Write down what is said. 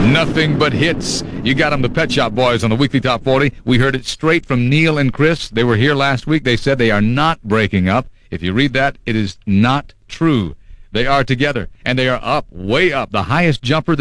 Nothing but hits. You got them, the Pet Shop Boys, on the Weekly Top 40. We heard it straight from Neil and Chris. They were here last week. They said they are not breaking up. If you read that, it is not true. They are together, and they are up, way up, the highest jumper